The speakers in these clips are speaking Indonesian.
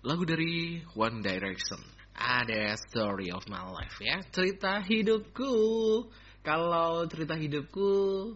Lagu dari One Direction. Ada Story of My Life ya. Cerita hidupku. Kalau cerita hidupku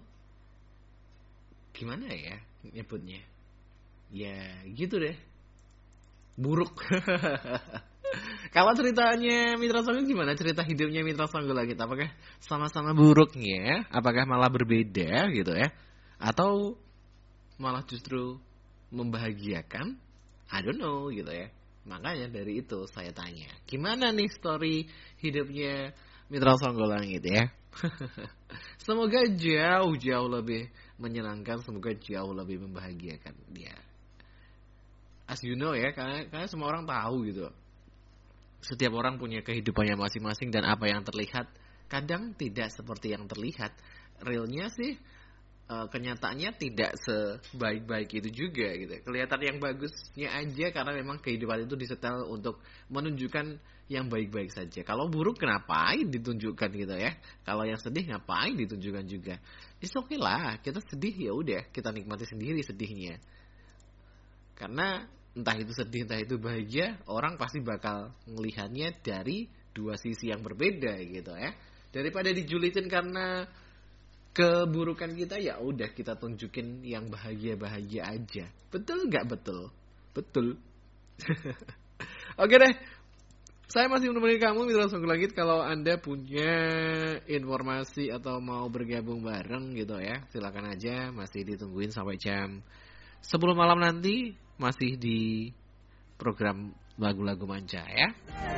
gimana ya nyebutnya? Ya gitu deh. Buruk. Kalau ceritanya Mitra Sanggul gimana? Cerita hidupnya Mitra Sanggul lagi, apakah sama-sama buruknya? Apakah malah berbeda gitu ya? Atau malah justru membahagiakan? I don't know gitu ya. Makanya dari itu saya tanya, gimana nih story hidupnya Mitra Sanggul Langit ya? Semoga jauh-jauh lebih menyenangkan, semoga jauh lebih membahagiakan dia. As you know ya, karena semua orang tahu gitu. Setiap orang punya kehidupannya masing-masing dan apa yang terlihat kadang tidak seperti yang terlihat. Realnya sih kenyataannya tidak sebaik-baik itu juga gitu. Kelihatan yang bagusnya aja karena memang kehidupan itu disetel untuk menunjukkan yang baik-baik saja. Kalau buruk ngapain ditunjukkan gitu ya. Kalau yang sedih ngapain ditunjukkan juga. It's okay lah, kita sedih ya udah, kita nikmati sendiri sedihnya. Karena entah itu sedih, entah itu bahagia, orang pasti bakal melihatnya dari dua sisi yang berbeda gitu ya. Daripada dijulitin karena keburukan kita, ya udah kita tunjukin yang bahagia-bahagia aja. Betul nggak betul? Betul. Oke deh. Saya masih menemani kamu Mitra Sanggul Langit. Kalau Anda punya informasi atau mau bergabung bareng gitu ya, silakan aja, masih ditungguin sampai jam 10 malam nanti. Masih di program lagu-lagu manja ya.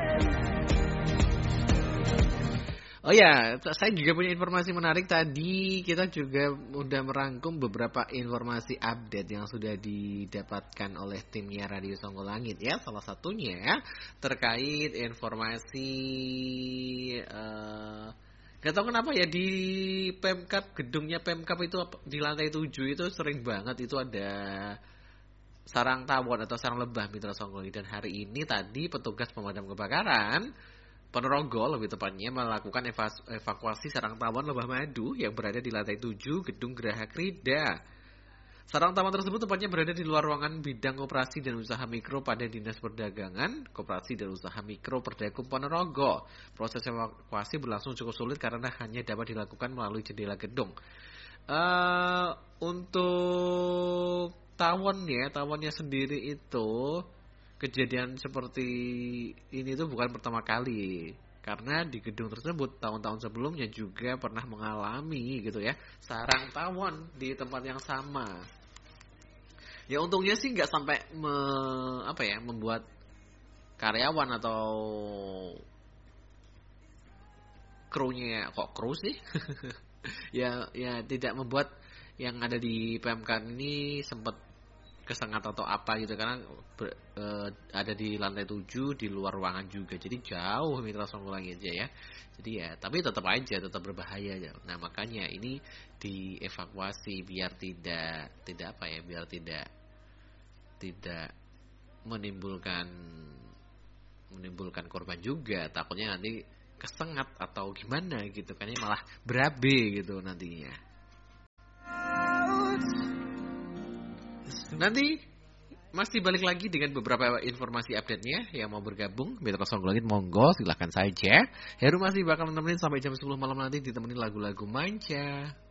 Oh ya, saya juga punya informasi menarik. Tadi kita juga udah merangkum beberapa informasi update yang sudah didapatkan oleh timnya Radio Sanggul Langit ya. Salah satunya terkait informasi gak tau kenapa ya di Pemkab, gedungnya Pemkab itu di lantai 7 itu sering banget itu ada sarang tawon atau sarang lebah Mitra Sanggul. Dan hari ini tadi petugas pemadam kebakaran Ponorogo lebih tepatnya melakukan evakuasi sarang tawon lebah madu yang berada di lantai 7 gedung Geraha Krida. Sarang tawon tersebut tepatnya berada di luar ruangan bidang operasi dan usaha mikro pada Dinas Perdagangan, Koperasi dan Usaha Mikro Perdakum Ponorogo. Proses evakuasi berlangsung cukup sulit karena hanya dapat dilakukan melalui jendela gedung. Untuk tawonnya sendiri itu kejadian seperti ini tuh bukan pertama kali, karena di gedung tersebut tahun-tahun sebelumnya juga pernah mengalami gitu ya sarang tawon di tempat yang sama. Ya untungnya sih nggak sampai membuat karyawan atau krunya, kok kru sih? ya tidak membuat yang ada di PMK ini sempat kesengat atau apa gitu, karena ada di lantai 7 di luar ruangan juga, jadi jauh Mitra Sanggul Langit aja ya. Jadi ya tapi tetap berbahaya ya. Nah makanya ini dievakuasi biar tidak menimbulkan korban juga, takutnya nanti kesengat atau gimana gitu kan, malah berabe gitu nantinya. Nanti masih balik lagi dengan beberapa informasi update-nya. Yang mau bergabung Mitra Sanggul Langit monggo silahkan saja. Heru masih bakal nemenin sampai jam 10 malam nanti, ditemenin lagu-lagu manja.